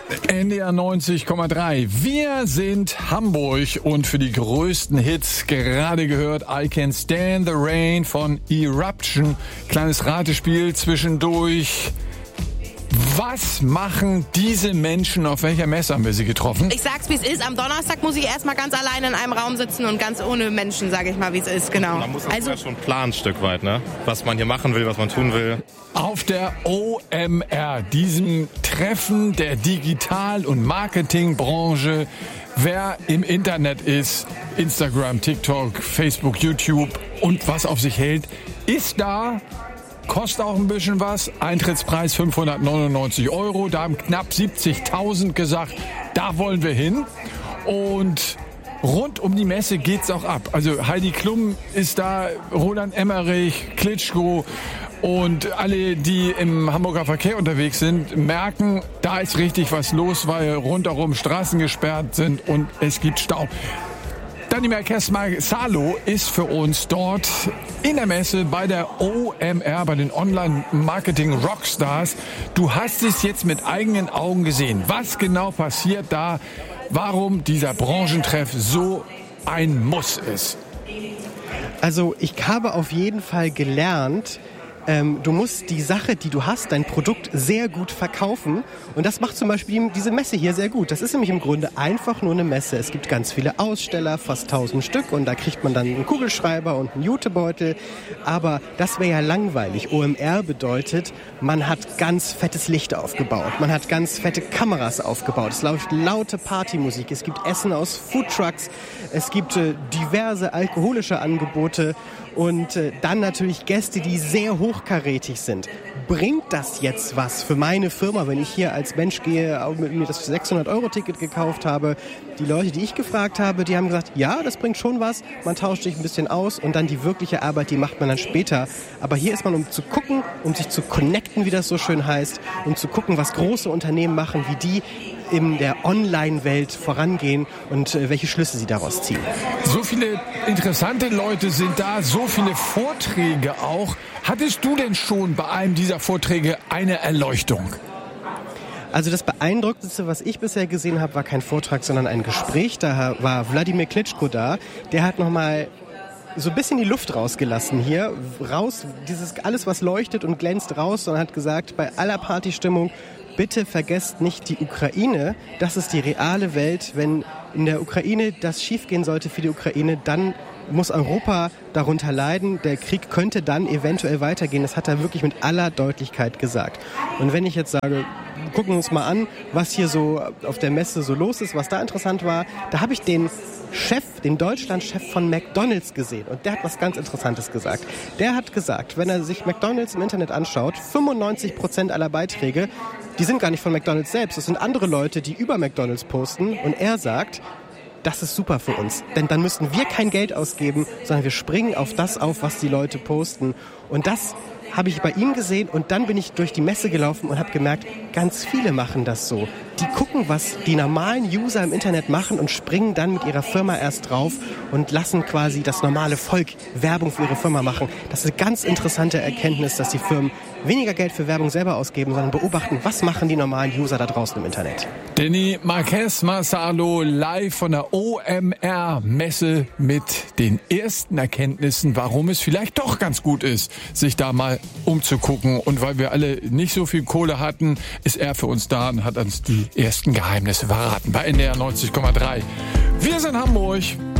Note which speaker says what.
Speaker 1: NDR 90,3. Wir sind Hamburg und für die größten Hits gerade gehört I Can't Stand the Rain von Eruption. Kleines Ratespiel zwischendurch. Was machen diese Menschen? Auf welcher Messe haben wir sie getroffen?
Speaker 2: Ich sag's, wie es ist. Am Donnerstag muss ich erstmal ganz alleine in einem Raum sitzen und ganz ohne Menschen, sage ich mal, wie es ist. Genau.
Speaker 3: Man muss ja schon planen ein Stück weit, ne? Was man hier machen will, was man tun will.
Speaker 1: Auf der OMR, diesem Treffen der Digital- und Marketingbranche. Wer im Internet ist, Instagram, TikTok, Facebook, YouTube und was auf sich hält, ist da. Kostet auch ein bisschen was. Eintrittspreis 599 €. Da haben knapp 70.000 gesagt, da wollen wir hin. Und rund um die Messe geht's auch ab. Also Heidi Klum ist da, Roland Emmerich, Klitschko und alle, die im Hamburger Verkehr unterwegs sind, merken, da ist richtig was los, weil rundherum Straßen gesperrt sind und es gibt Stau. Dani Marquez-Salo ist für uns dort in der Messe bei der OMR, bei den Online-Marketing-Rockstars. Du hast es jetzt mit eigenen Augen gesehen. Was genau passiert da? Warum dieser Branchentreff so ein Muss ist?
Speaker 4: Also ich habe auf jeden Fall gelernt, du musst die Sache, die du hast, dein Produkt sehr gut verkaufen. Und das macht zum Beispiel diese Messe hier sehr gut. Das ist nämlich im Grunde einfach nur eine Messe. Es gibt ganz viele Aussteller, fast 1000 Stück. Und da kriegt man dann einen Kugelschreiber und einen Jutebeutel. Aber das wäre ja langweilig. OMR bedeutet, man hat ganz fettes Licht aufgebaut. Man hat ganz fette Kameras aufgebaut. Es läuft laute Partymusik. Es gibt Essen aus Foodtrucks. Es gibt diverse alkoholische Angebote. Und dann natürlich Gäste, die sehr hochkarätig sind. Bringt das jetzt was für meine Firma, wenn ich hier als Mensch gehe, auch mit mir das 600-Euro-Ticket gekauft habe? Die Leute, die ich gefragt habe, die haben gesagt, ja, das bringt schon was. Man tauscht sich ein bisschen aus und dann die wirkliche Arbeit, die macht man dann später. Aber hier ist man, um zu gucken, um sich zu connecten, wie das so schön heißt, um zu gucken, was große Unternehmen machen, wie die in der Online-Welt vorangehen und welche Schlüsse sie daraus ziehen.
Speaker 1: So viele interessante Leute sind da, so viele Vorträge auch. Hattest du denn schon bei einem dieser Vorträge eine Erleuchtung?
Speaker 4: Also das Beeindruckendste, was ich bisher gesehen habe, war kein Vortrag, sondern ein Gespräch. Da war Wladimir Klitschko da. Der hat nochmal so ein bisschen die Luft rausgelassen hier. Raus, dieses alles, was leuchtet und glänzt, raus. Und hat gesagt, bei aller Partystimmung, bitte vergesst nicht die Ukraine. Das ist die reale Welt. Wenn in der Ukraine das schiefgehen sollte für die Ukraine, dann muss Europa darunter leiden. Der Krieg könnte dann eventuell weitergehen. Das hat er wirklich mit aller Deutlichkeit gesagt. Und wenn ich jetzt sage, gucken wir uns mal an, was hier so auf der Messe so los ist, was da interessant war, da habe ich den Deutschlandchef von McDonald's gesehen. Und der hat was ganz Interessantes gesagt. Der hat gesagt, wenn er sich McDonald's im Internet anschaut, 95% aller Beiträge, die sind gar nicht von McDonald's selbst. Das sind andere Leute, die über McDonald's posten. Und er sagt, das ist super für uns. Denn dann müssten wir kein Geld ausgeben, sondern wir springen auf das auf, was die Leute posten. Und das habe ich bei ihm gesehen und dann bin ich durch die Messe gelaufen und habe gemerkt, ganz viele machen das so. Die gucken, was die normalen User im Internet machen und springen dann mit ihrer Firma erst drauf und lassen quasi das normale Volk Werbung für ihre Firma machen. Das ist eine ganz interessante Erkenntnis, dass die Firmen weniger Geld für Werbung selber ausgeben, sondern beobachten, was machen die normalen User da draußen im Internet.
Speaker 1: Dani Marquez-Salo live von der OMR-Messe mit den ersten Erkenntnissen, warum es vielleicht doch ganz gut ist, sich da mal umzugucken. Und weil wir alle nicht so viel Kohle hatten, ist er für uns da und hat uns die ersten Geheimnisse verraten bei NDR 90,3. Wir sind Hamburg.